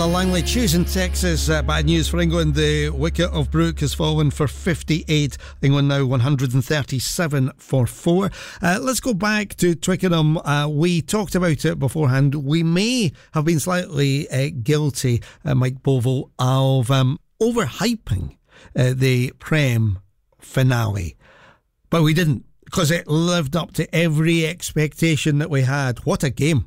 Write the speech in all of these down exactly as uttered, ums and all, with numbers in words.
Langley choosing Texas. Uh, bad news for England. The wicket of Brooke has fallen for fifty-eight. England now one hundred thirty-seven for four. Uh, let's go back to Twickenham. Uh, we talked about it beforehand. We may have been slightly uh, guilty, uh, Mike Bovell, of um, overhyping uh, the Prem finale. But we didn't, because it lived up to every expectation that we had. What a game.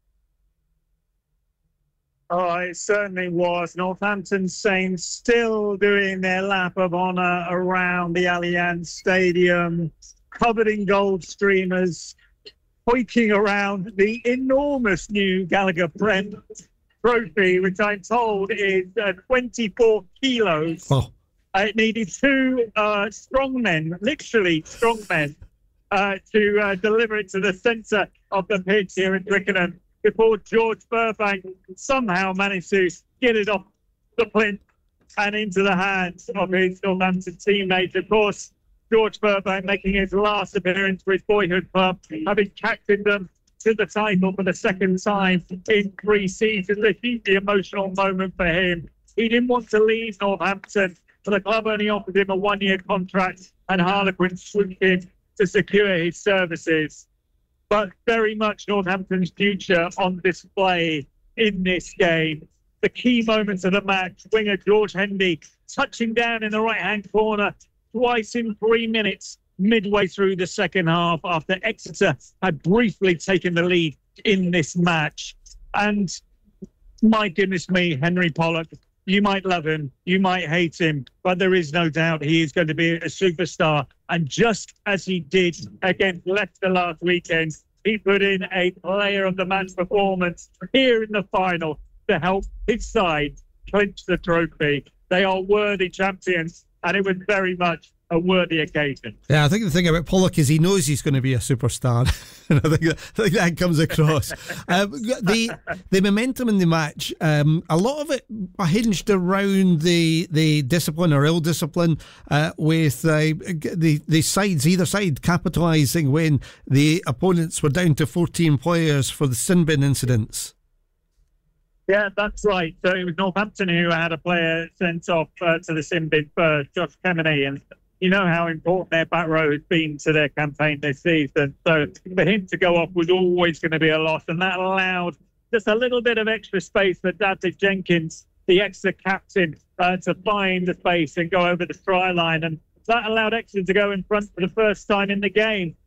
Oh, it certainly was. Northampton Saints still doing their lap of honour around the Allianz Stadium, covered in gold streamers, hoiking around the enormous new Gallagher Prem trophy, which I'm told is uh, twenty-four kilos. Oh. Uh, it needed two uh, strong men, literally strong men, uh, to uh, deliver it to the centre of the pitch here in Twickenham, before George Burbank somehow managed to get it off the plinth and into the hands of his Northampton teammates. Of course, George Burbank making his last appearance for his boyhood club, having captained them to the title for the second time in three seasons. A hugely emotional moment for him. He didn't want to leave Northampton, but the club only offered him a one-year contract, and Harlequin swooped in to secure his services. But very much Northampton's future on display in this game. The key moments of the match, winger George Hendy touching down in the right-hand corner twice in three minutes midway through the second half after Exeter had briefly taken the lead in this match. And my goodness me, Henry Pollock, you might love him, you might hate him, but there is no doubt he is going to be a superstar. And just as he did against Leicester last weekend, he put in a player of the match performance here in the final to help his side clinch the trophy. They are worthy champions, and it was very much a worthy occasion. Yeah, I think the thing about Pollock is he knows he's going to be a superstar. And I think that, I think that comes across. um, the the momentum in the match, um, a lot of it hinged around the the discipline or ill discipline uh, with uh, the the sides, either side, capitalising when the opponents were down to fourteen players for the sin bin incidents. Yeah, that's right. So it was Northampton who had a player sent off uh, to the sin bin first, Josh Kemeny, and you know how important their back row has been to their campaign this season. So for him to go off was always going to be a loss, and that allowed just a little bit of extra space for Dudley Jenkins, the Exeter captain, uh, to find the space and go over the try line. And that allowed Exeter to go in front for the first time in the game.